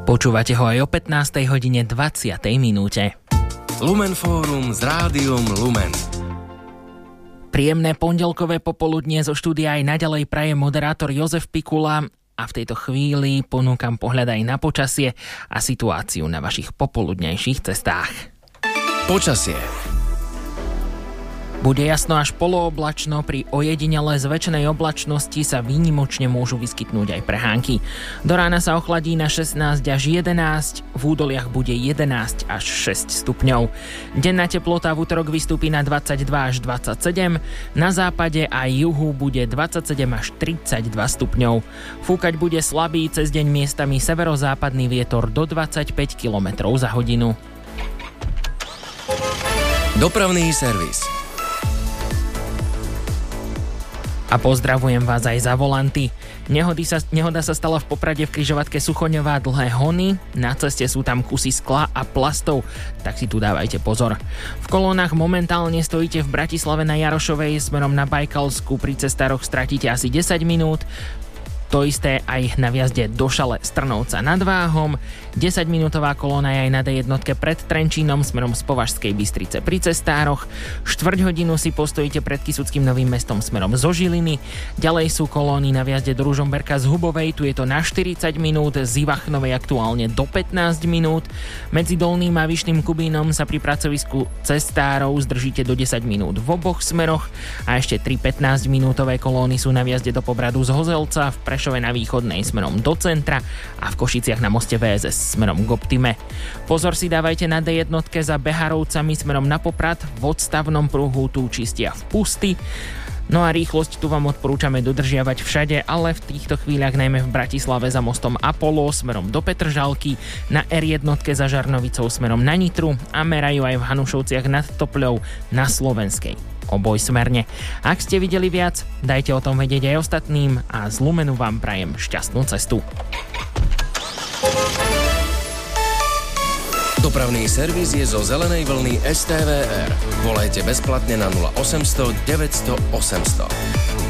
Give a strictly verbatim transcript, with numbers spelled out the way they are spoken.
Počúvate ho aj o pätnástej hodine dvadsiatej minúte. Lumen Fórum s Rádiom Lumen. Príjemné pondelkové popoludnie zo štúdia aj naďalej praje moderátor Jozef Pikula a v tejto chvíli ponúkam pohľad aj na počasie a situáciu na vašich popoludnejších cestách. Počasie. Bude jasno až polooblačno, pri ojedinele zväčšenej oblačnosti sa výnimočne môžu vyskytnúť aj prehánky. Do rána sa ochladí na šestnásť až jedenásť, v údoliach bude jedenásť až šesť stupňov. Denná teplota v utorok vystúpi na dvadsaťdva až dvadsaťsedem, na západe a juhu bude dvadsaťsedem až tridsaťdva stupňov. Fúkať bude slabý, cez deň miestami severozápadný vietor do dvadsaťpäť kilometrov za hodinu. Dopravný servis. A pozdravujem vás aj za volanty. Nehody sa, nehoda sa stala v Poprade v križovatke Suchoňová Dlhé Hony. Na ceste sú tam kusy skla a plastov, tak si tu dávajte pozor. V kolónach momentálne stojíte v Bratislave na Jarošovej smerom na Bajkalsku. Pri cestároch stratíte asi desať minút. To isté aj na viazde do Šale Strnovca nad Váhom. desaťminútová kolóna je aj na dé jedna pred Trenčínom smerom z Považskej Bystrice pri cestároch. Štvrť hodinu si postojíte pred Kysuckým Novým Mestom smerom zo Žiliny. Ďalej sú kolóny na viazde do Ružomberka z Hubovej, tu je to na štyridsať minút, z Ivachnovej aktuálne do pätnásť minút. Medzi Dolným a Vyšným Kubínom sa pri pracovisku cestárov zdržíte do desať minút v oboch smeroch a ešte tri pätnásťminútové kolóny sú na viazde do Pobradu z Hozelca, v Prešove na Východnej smerom do centra a v Košiciach na moste vé es es smerom k Optime. Pozor si dávajte na dé jedna za Beharovcami smerom na Poprad, v odstavnom pruhu tu čistia v Pusty. No a rýchlosť tu vám odporúčame dodržiavať všade, ale v týchto chvíľach najmä v Bratislave za mostom Apollo smerom do Petržalky, na er jedna za Žarnovicou smerom na Nitru a merajú aj v Hanušovciach nad Topľou na Slovenskej obojsmerne. Ak ste videli viac, dajte o tom vedieť aj ostatným a z Lumenu vám prajem šťastnú cestu. Dopravný servis je zo zelenej vlny es té vé er. Volajte bezplatne na nula osemsto deväťsto osemsto.